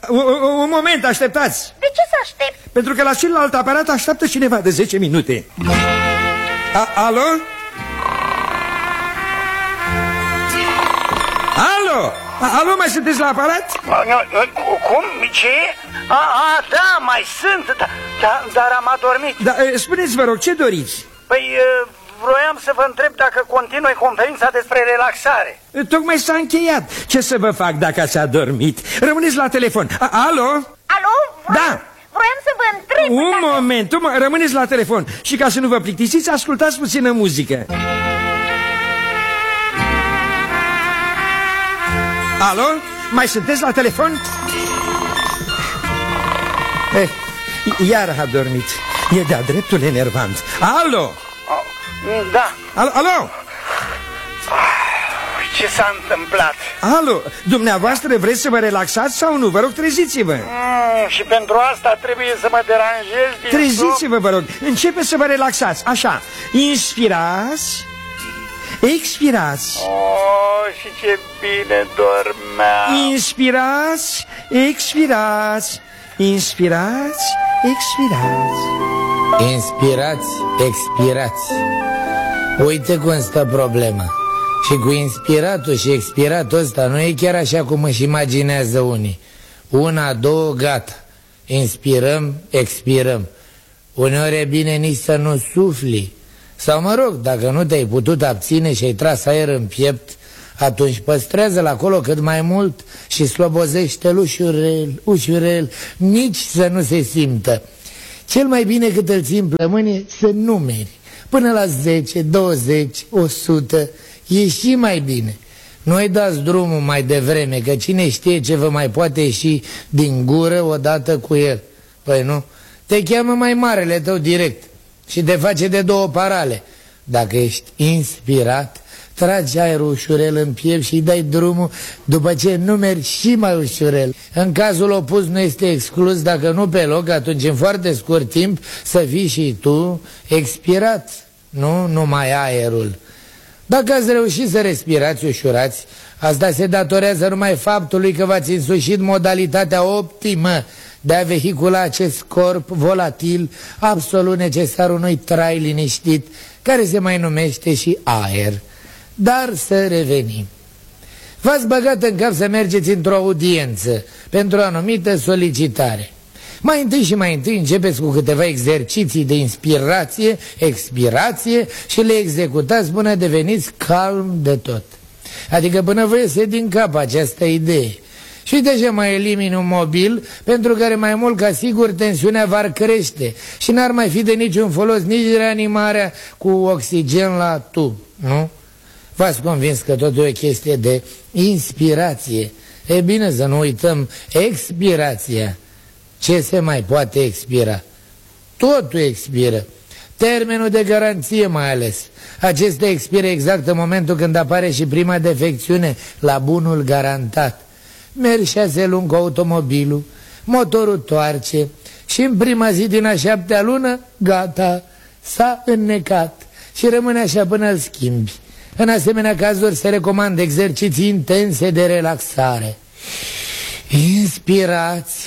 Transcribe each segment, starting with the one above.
Un moment, așteptați. De ce să aștept? Pentru că la celălalt aparat așteaptă cineva de 10 minute. Alo? Alo? Alo, mai sunteți la aparat? Cum? Ce? Da, mai sunt, dar am adormit. Da, spuneți, vă rog, ce doriți? Păi, vroiam să vă întreb dacă continui conferința despre relaxare. Tocmai s-a încheiat. Ce să vă fac dacă ați adormit? Rămâneți la telefon. Alo? Alo? Da. Vroiam să vă întreb. Un moment, rămâneți la telefon. Și ca să nu vă plictisiți, ascultați puțină muzică. Alo? Mai sunteți la telefon? Iar a dormit. E de-a dreptul enervant. Alo? Da. Alo? Ce s-a întâmplat? Alo, dumneavoastră vreți să vă relaxați sau nu? Vă rog, treziți-vă. Și pentru asta trebuie să mă deranjez din Treziți-vă, vă rog. Începeți să vă relaxați. Așa. Inspirați. Expirați. Și ce bine dormeam. Inspirați. Expirați. Inspirați. Expirați. Inspirați, expirați. Uite cum stă problema. Și cu inspiratul și expiratul ăsta nu e chiar așa cum își imaginează unii. Una, două, gata. Inspirăm, expirăm. Uneori e bine nici să nu sufli. Sau mă rog, dacă nu te-ai putut abține și ai tras aer în piept, atunci păstrează-l acolo cât mai mult și slobozește-l ușurel, ușurel, nici să nu se simtă. Cel mai bine cât îl ții în plămâni să numeri. Până la 10, 20, 100, e și mai bine. Nu-i dați drumul mai devreme, că cine știe ce vă mai poate ieși din gură odată cu el. Păi nu? Te cheamă mai marele tău direct și te face de două parale. Dacă ești inspirat, tragi aerul ușurel în piept și îi dai drumul, după ce numeri și mai ușurel. În cazul opus nu este exclus, dacă nu pe loc, atunci în foarte scurt timp să fii și tu expirat, nu numai aerul. Dacă ați reușit să respirați ușurați, asta se datorează numai faptului că v-ați însușit modalitatea optimă de a vehicula acest corp volatil absolut necesar unui trai liniștit, care se mai numește și aer. Dar să revenim. V-ați băgat în cap să mergeți într-o audiență pentru o anumită solicitare. Mai întâi și mai întâi începeți cu câteva exerciții de inspirație, expirație și le executați până deveniți calm de tot. Adică până vă iese din cap această idee. Și uite așa mai elimini un mobil pentru care mai mult ca sigur tensiunea va crește și n-ar mai fi de niciun folos nici reanimarea cu oxigen la tub, nu? V-ați convins că totul e o chestie de inspirație. E bine să nu uităm expirația. Ce se mai poate expira? Totul expiră. Termenul de garanție mai ales. Acesta expiră exact în momentul când apare și prima defecțiune la bunul garantat. Mergi 6 luni cu automobilul, motorul toarce și în prima zi din a 7-a lună, gata, s-a înnecat și rămâne așa până îl schimbi. În asemenea cazuri se recomandă exerciții intense de relaxare. Inspirați,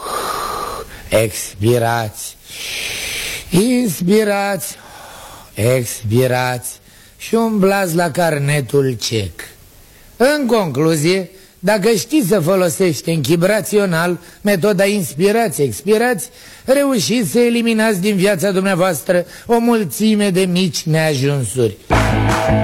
expirați, inspirați, expirați și umblați la carnetul cec. În concluzie, dacă știți să folosești închibrațional metoda inspirați-expirați, reușiți să eliminați din viața dumneavoastră o mulțime de mici neajunsuri.